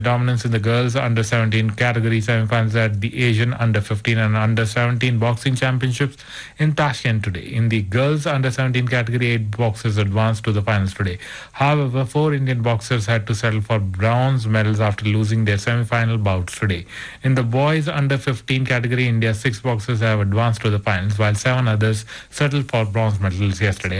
dominance in the girls under 17 category semifinals at the Asian under 15 and under 17 boxing championships in Tashkent today. In the girls under 17 category, 8 boxers advanced to the finals today. However, 4 Indian boxers had to settle for bronze medals after losing their semi-final bouts today. In the boys under 15 category, India's 6 boxers have advanced to the finals, while 7 others settled for bronze medals yesterday.